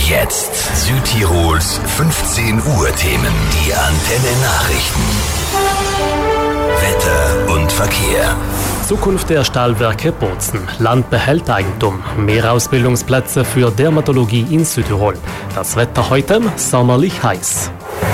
Jetzt Südtirols 15 Uhr Themen. Die Antenne Nachrichten. Wetter und Verkehr. Zukunft der Stahlwerke Bozen. Land behält Eigentum. Mehr Ausbildungsplätze für Dermatologie in Südtirol. Das Wetter heute sommerlich heiß.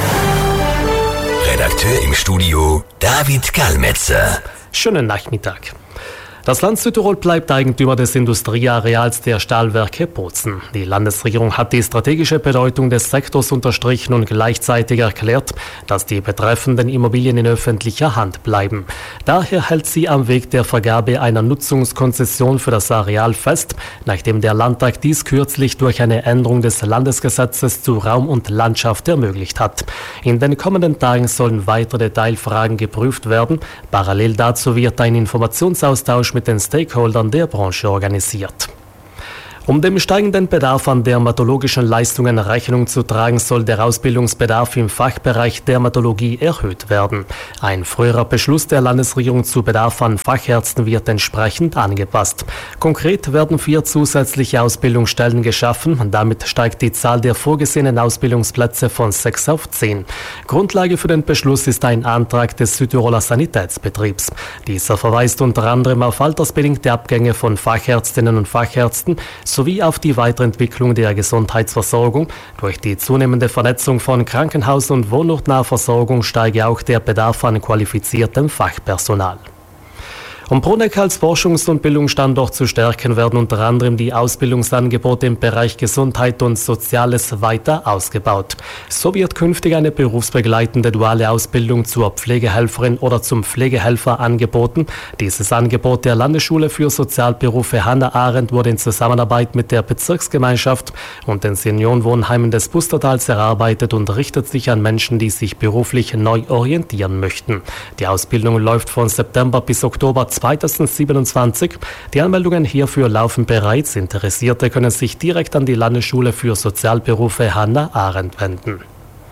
Redakteur im Studio David Gallmetzer. Schönen Nachmittag. Das Land Südtirol bleibt Eigentümer des Industrieareals der Stahlwerke Bozen. Die Landesregierung hat die strategische Bedeutung des Sektors unterstrichen und gleichzeitig erklärt, dass die betreffenden Immobilien in öffentlicher Hand bleiben. Daher hält sie am Weg der Vergabe einer Nutzungskonzession für das Areal fest, nachdem der Landtag dies kürzlich durch eine Änderung des Landesgesetzes zu Raum und Landschaft ermöglicht hat. In den kommenden Tagen sollen weitere Detailfragen geprüft werden. Parallel dazu wird ein Informationsaustausch mit den Stakeholdern der Branche organisiert. Um dem steigenden Bedarf an dermatologischen Leistungen Rechnung zu tragen, soll der Ausbildungsbedarf im Fachbereich Dermatologie erhöht werden. Ein früherer Beschluss der Landesregierung zu Bedarf an Fachärzten wird entsprechend angepasst. Konkret werden 4 zusätzliche Ausbildungsstellen geschaffen. Damit steigt die Zahl der vorgesehenen Ausbildungsplätze von 6 auf 10. Grundlage für den Beschluss ist ein Antrag des Südtiroler Sanitätsbetriebs. Dieser verweist unter anderem auf altersbedingte Abgänge von Fachärztinnen und Fachärzten sowie auf die Weiterentwicklung der Gesundheitsversorgung. Durch die zunehmende Vernetzung von Krankenhaus- und wohnortnaher Versorgung steige auch der Bedarf an qualifiziertem Fachpersonal. Um Bruneck als Forschungs- und Bildungsstandort zu stärken, werden unter anderem die Ausbildungsangebote im Bereich Gesundheit und Soziales weiter ausgebaut. So wird künftig eine berufsbegleitende duale Ausbildung zur Pflegehelferin oder zum Pflegehelfer angeboten. Dieses Angebot der Landesschule für Sozialberufe Hannah Arendt wurde in Zusammenarbeit mit der Bezirksgemeinschaft und den Seniorenwohnheimen des Pustertals erarbeitet und richtet sich an Menschen, die sich beruflich neu orientieren möchten. Die Ausbildung läuft von September bis Oktober 2027. Die Anmeldungen hierfür laufen bereits. Interessierte können sich direkt an die Landesschule für Sozialberufe Hannah Arendt wenden.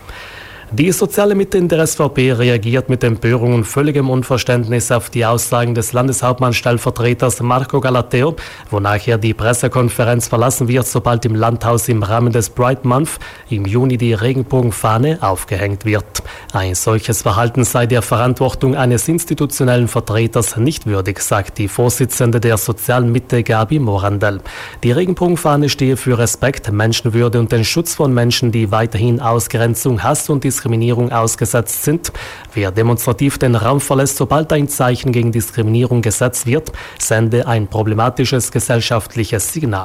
Die soziale Mitte in der SVP reagiert mit Empörung und völligem Unverständnis auf die Aussagen des Landeshauptmannstellvertreters Marco Galateo, wonach er die Pressekonferenz verlassen wird, sobald im Landhaus im Rahmen des Pride Month im Juni die Regenbogenfahne aufgehängt wird. Ein solches Verhalten sei der Verantwortung eines institutionellen Vertreters nicht würdig, sagt die Vorsitzende der sozialen Mitte Gabi Morandell. Die Regenbogenfahne stehe für Respekt, Menschenwürde und den Schutz von Menschen, die weiterhin Ausgrenzung, Hass und Diskriminierung ausgesetzt sind. Wer demonstrativ den Raum verlässt, sobald ein Zeichen gegen Diskriminierung gesetzt wird, sende ein problematisches gesellschaftliches Signal.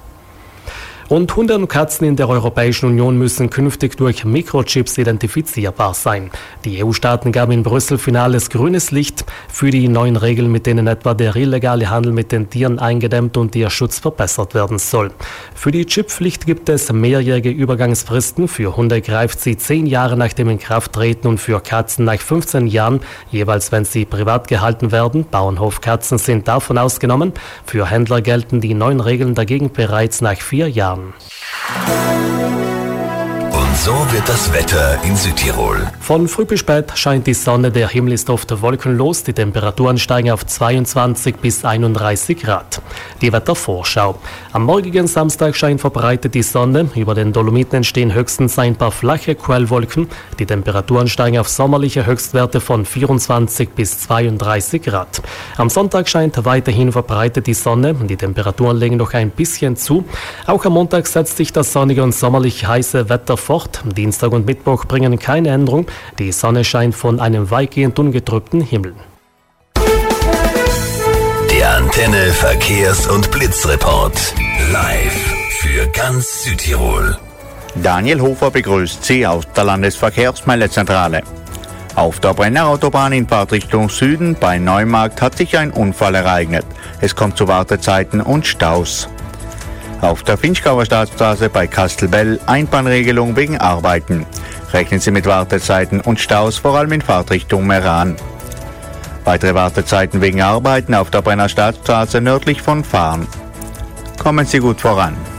Und Hunde und Katzen in der Europäischen Union müssen künftig durch Mikrochips identifizierbar sein. Die EU-Staaten gaben in Brüssel finales grünes Licht für die neuen Regeln, mit denen etwa der illegale Handel mit den Tieren eingedämmt und ihr Schutz verbessert werden soll. Für die Chippflicht gibt es mehrjährige Übergangsfristen. Für Hunde greift sie 10 Jahre nach dem Inkrafttreten und für Katzen nach 15 Jahren, jeweils wenn sie privat gehalten werden. Bauernhofkatzen sind davon ausgenommen. Für Händler gelten die neuen Regeln dagegen bereits nach 4 Jahren. Und so wird das Wetter in Südtirol. Von früh bis spät scheint die Sonne, der Himmel ist oft wolkenlos, die Temperaturen steigen auf 22 bis 31 Grad. Die Wettervorschau. Am morgigen Samstag scheint verbreitet die Sonne, über den Dolomiten entstehen höchstens ein paar flache Quellwolken. Die Temperaturen steigen auf sommerliche Höchstwerte von 24 bis 32 Grad. Am Sonntag scheint weiterhin verbreitet die Sonne, die Temperaturen legen noch ein bisschen zu. Auch am Montag setzt sich das sonnige und sommerlich heiße Wetter fort. Dienstag und Mittwoch bringen keine Änderung. Die Sonne scheint von einem weitgehend ungetrübten Himmel. Der Antenne Verkehrs- und Blitzreport. Live für ganz Südtirol. Daniel Hofer begrüßt Sie aus der Landesverkehrsmeldezentrale. Auf der Brennerautobahn in Fahrtrichtung Süden bei Neumarkt hat sich ein Unfall ereignet. Es kommt zu Wartezeiten und Staus. Auf der Finchgauer Staatsstraße bei Kastelbell Einbahnregelung wegen Arbeiten. Rechnen Sie mit Wartezeiten und Staus, vor allem in Fahrtrichtung Meran. Weitere Wartezeiten wegen Arbeiten auf der Brenner Staatsstraße nördlich von Fahren. Kommen Sie gut voran.